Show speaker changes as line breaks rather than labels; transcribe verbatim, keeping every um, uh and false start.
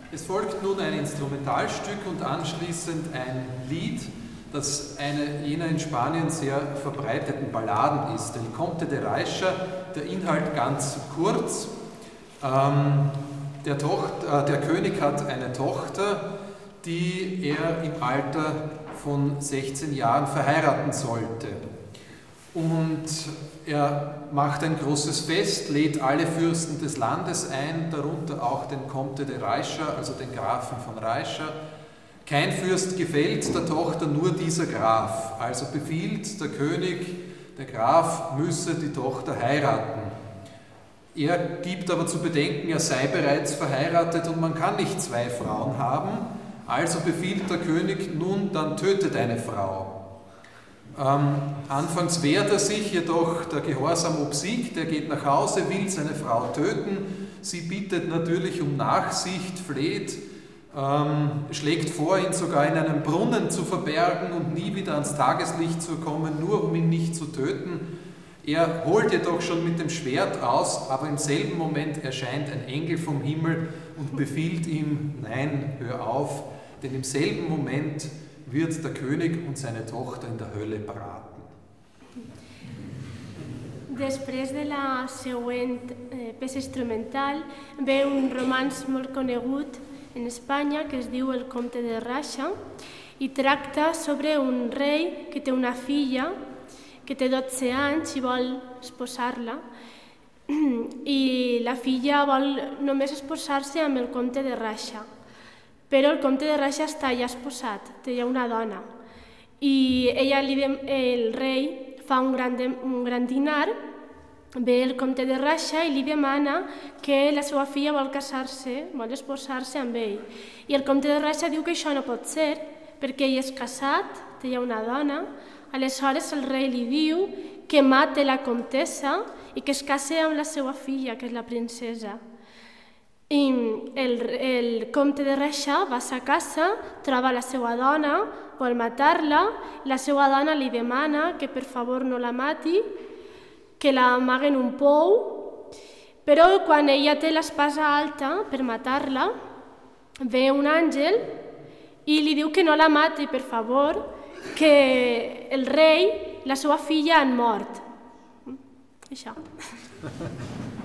Es folgt nun ein Instrumentalstück und anschließend ein Lied, das eine jener in Spanien sehr verbreiteten Balladen ist, El Comte de Reixa, der Inhalt ganz kurz. Ähm, der, Tochter, äh, der König hat eine Tochter, die er im Alter von sechzehn Jahren verheiraten sollte. Und er macht ein großes Fest, lädt alle Fürsten des Landes ein, darunter auch den Comte de Reixa, also den Grafen von Reixa. Kein Fürst gefällt der Tochter, nur dieser Graf. Also befiehlt der König, der Graf müsse die Tochter heiraten. Er gibt aber zu bedenken, er sei bereits verheiratet und man kann nicht zwei Frauen haben. Also befiehlt der König, nun, dann tötet eine Frau. Ähm, anfangs wehrt er sich, jedoch der Gehorsam obsiegt, er geht nach Hause, will seine Frau töten, sie bittet natürlich um Nachsicht, fleht, ähm, schlägt vor, ihn sogar in einem Brunnen zu verbergen und nie wieder ans Tageslicht zu kommen, nur um ihn nicht zu töten. Er holt jedoch schon mit dem Schwert aus, aber im selben Moment erscheint ein Engel vom Himmel und befiehlt ihm, nein, hör auf, denn im selben Moment wird der König und seine Tochter in der Hölle braten.
Després de la següent eh, peça instrumental ve un romanç molt conegut en Espanya que es diu El Comte de Reixa i tracta sobre un rei que té una filla que té dotze anys i vol esposar-la i la filla vol només esposar-se amb el comte de Reixa. Però el comte de Reixa està ja esposat, té ja una dona. I ella, el rei fa un gran, un gran dinar, ve el comte de Reixa i li demana que la seva filla vol casar-se, vol esposar-se amb ell. I el comte de Reixa diu que això no pot ser, perquè ell és casat, té ja una dona. Aleshores el rei li diu que mate la comtessa i que es case amb la seva filla, que és la princesa. I el, el comte de Reixa va a sa casa, troba la seva dona, vol matar-la, la seva dona li demana que per favor no la mati, que la amague en un pou, però quan ella té l'espasa alta per matar-la, ve un àngel i li diu que no la mati, per favor, que el rei i la seva filla han mort. Això.